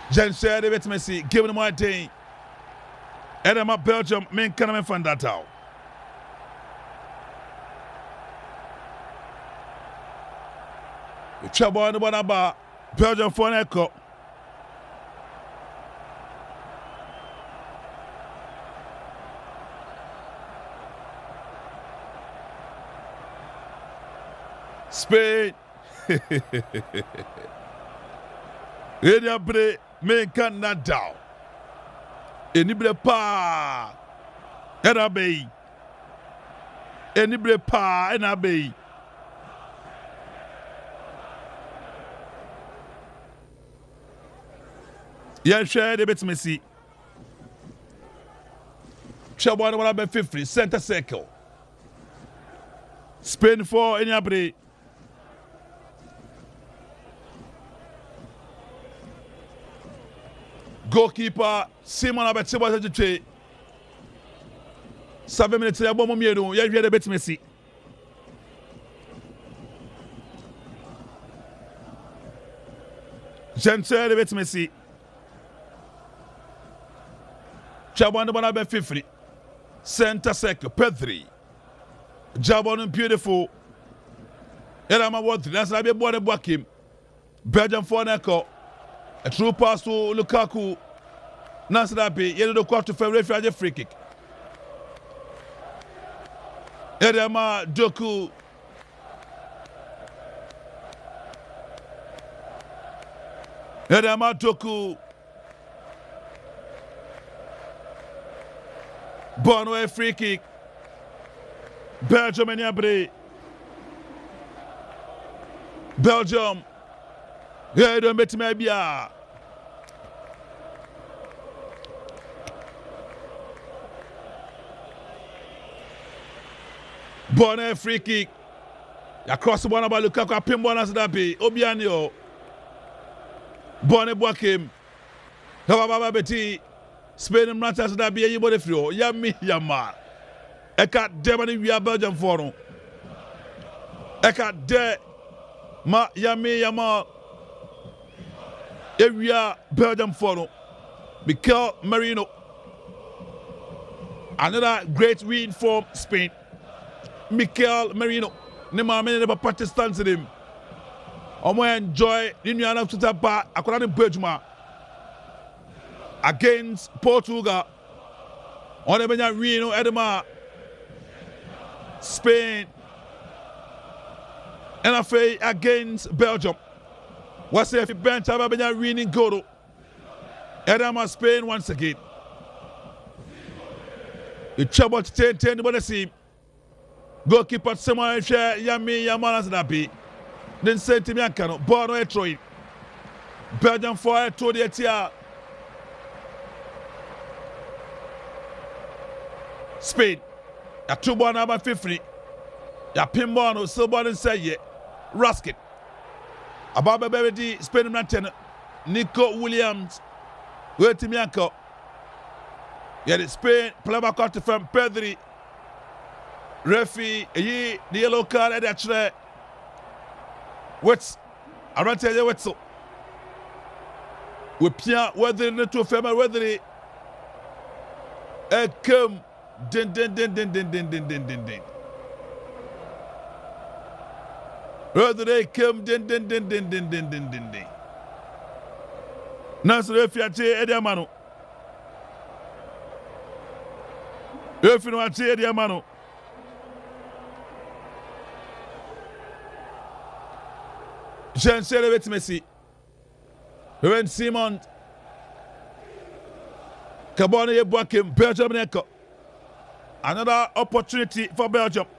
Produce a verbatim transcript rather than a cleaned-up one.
Jen said it to Messi, giving him my thing. And I'm a Belgium, men can I find that out. The trouble on the one about Belgium for an echo. Spain. Enya bre men kan na down. Eni bre pa. Era be. Eni bre pa ena be. Yeah, share the bit Messi. Chabwan wala be fifty center circle. Spain for Enya bre. Goalkeeper Simon Abeti was a trade. Seven minutes to the bomb. You have a bit Messi. Gentle a bit Messi. Chabon the one about fifty. Center circle, Pedri. Jabon beautiful. Elama Wadri. That's why I be born a Bakim. Belgium for an echo. A true pass to Lukaku. Nasrabi, yellow quarter to referee free kick. Edema Doku. Edema Doku. Bonway free kick. Belgium and Yabre. Belgium. Yeah, don't bet me bia. Bonne free kick. Across the one about Lukaku, pin one as that be. Obianio. Bonne Boakim. Baba Betty. Spain and Manchester that be a body flow. Yami Yama. Eka Demani we are Belgium forum. Eka de Ma Yami Yama. Area Belgium forum. Mikel Merino. Another great win for Spain. Mikel Merino. Nema many never participants in him. I'm going to enjoy the new announcement to tap back. I couldn't Belgium against Portugal. On the Benjamin Reno Edema. Spain. And I say against Belgium. What's if bench have been winning goal? Edema Spain once again. The trouble to ten ten the see. Goalkeeper Samuel share Yami Yamanas Nabi. Then sent to me a canoe. Born a Troy. Belgium for to the Etia. Spain. A two one number fifty. Ya Pimbono, Silbon and say ye. Ruskin. Ababa Baby Spain Manten. Nico Williams. Wait to me uncle. Yet Spain, Plabacot from Pedri. Referee, ye, the yellow card at that chair. What's I don't tell you what's so. We Pierre, whether in the two family, whether it come, din din din din din din din din din din. Whether they come, din din din din din din din din din. Now, so if you are Eddie Mano, if you know Eddie Mano. Jean Celebrate Messi. When Simon Cabone Boakim, Belgium Neko. Another opportunity for Belgium.